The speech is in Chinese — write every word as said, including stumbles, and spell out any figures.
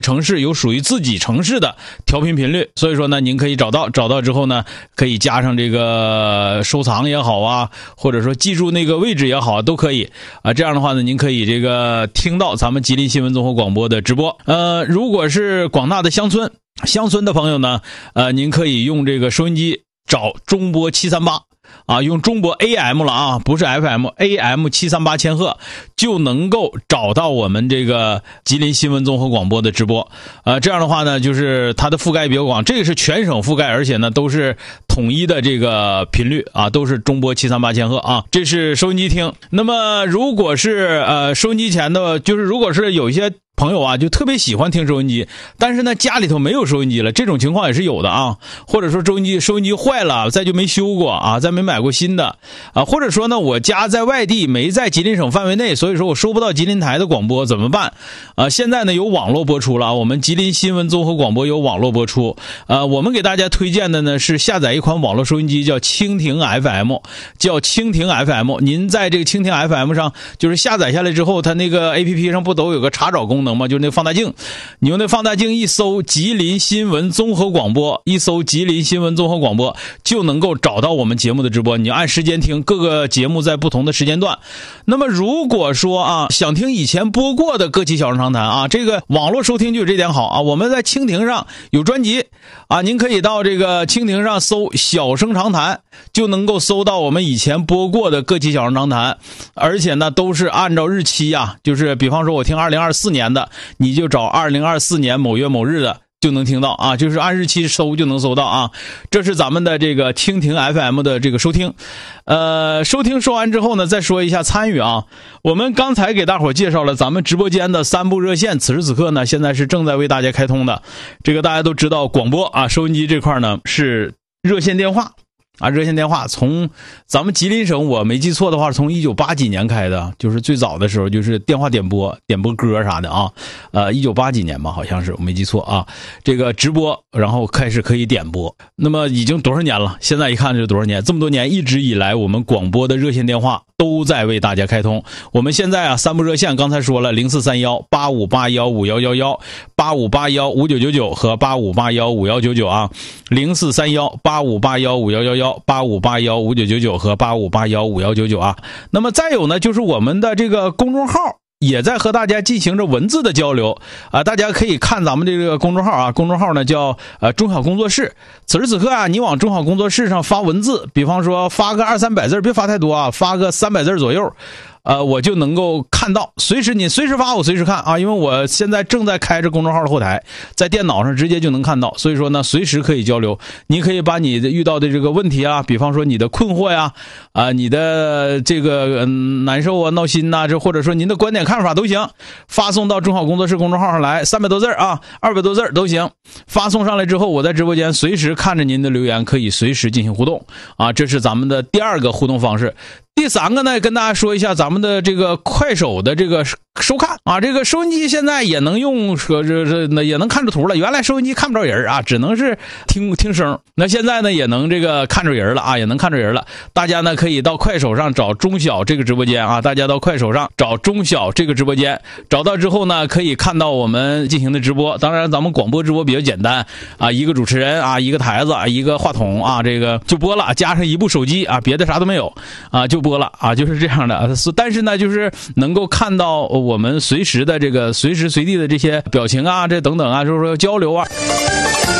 城市有属于自己城市的调频频率，所以说呢您可以找到，找到之后呢可以加上这个收藏也好啊，或者说记住那个位置也好，都可以啊。这样的话呢您可以这个听到咱们吉林新闻综合广播的直播。呃如果是广大的乡村乡村的朋友呢，呃您可以用这个收音机找中波七三八啊，用中波 A M 了啊，不是 F M，A M 七三八千赫就能够找到我们这个吉林新闻综合广播的直播。呃，这样的话呢，就是它的覆盖比较广，这个是全省覆盖，而且呢都是统一的这个频率啊，都是中波七三八千赫啊，这是收音机听。那么如果是呃收音机前的，就是如果是有一些朋友啊就特别喜欢听收音机，但是呢家里头没有收音机了，这种情况也是有的啊。或者说收音机收音机坏了，再就没修过啊，再没买过新的啊，或者说呢我家在外地没在吉林省范围内，所以说我收不到吉林台的广播怎么办啊？现在呢有网络播出了，我们吉林新闻综合广播有网络播出。呃我们给大家推荐的呢是下载一款网络收音机，叫蜻蜓 F M， 叫蜻蜓 F M。 您在这个蜻蜓 F M 上就是下载下来之后，它那个 A P P 上不都有个查找功能吗？就是那放大镜，你用那放大镜一搜吉林新闻综合广播，一搜吉林新闻综合广播就能够找到我们节目的直播，你按时间听，各个节目在不同的时间段。那么如果说啊想听以前播过的各期小声长谈啊，这个网络收听就有这点好啊，我们在蜻蜓上有专辑啊，您可以到这个蜻蜓上搜小声长谈，就能够搜到我们以前播过的各期小声长谈，而且呢都是按照日期啊，就是比方说我听二零二四年的，你就找二零二四年某月某日的就能听到啊，就是按日期搜就能搜到啊。这是咱们的这个蜻蜓 F M 的这个收听。呃收听说完之后呢，再说一下参与啊。我们刚才给大伙介绍了咱们直播间的三部热线，此时此刻呢现在是正在为大家开通的。这个大家都知道广播啊，收音机这块呢是热线电话啊，热线电话从咱们吉林省我没记错的话从一九八几年开的，就是最早的时候就是电话点播点播歌啥的啊，呃一九八几年吧，好像是我没记错啊。这个直播然后开始可以点播，那么已经多少年了，现在一看是多少年，这么多年一直以来我们广播的热线电话都在为大家开通。我们现在啊三部热线刚才说了，零四三一八五八一五一一一、八五八一五九九九和八五八一五一九九啊，零四三一八五八一五一一一、八五八一五九九九和八五八一五一九九啊。那么再有呢就是我们的这个公众号也在和大家进行着文字的交流啊，大家可以看咱们这个公众号啊，公众号呢叫呃中小工作室。此时此刻啊，你往中小工作室上发文字，比方说发个二三百字，别发太多啊，发个三百字左右。呃，我就能够看到，随时你随时发我随时看啊，因为我现在正在开着公众号的后台，在电脑上直接就能看到，所以说呢随时可以交流。你可以把你的遇到的这个问题啊，比方说你的困惑呀啊、呃、你的这个、嗯、难受啊闹心呐、啊，这或者说您的观点看法都行，发送到中小工作室公众号上来，三百多字啊二百多字都行，发送上来之后我在直播间随时看着您的留言，可以随时进行互动啊，这是咱们的第二个互动方式。第三个呢，跟大家说一下咱们的这个快手的这个收看啊，这个收音机现在也能用说这这也能看着图了，原来收音机看不着人啊，只能是听听声，那现在呢也能这个看着人了啊，也能看着人了。大家呢可以到快手上找中小这个直播间啊，大家到快手上找中小这个直播间，找到之后呢可以看到我们进行的直播。当然咱们广播直播比较简单啊，一个主持人啊，一个台子，一个话筒啊，这个就播了，加上一部手机啊，别的啥都没有啊，就播了啊，就是这样的。但是呢就是能够看到我们随时的这个随时随地的这些表情啊，这等等啊，就是说交流啊。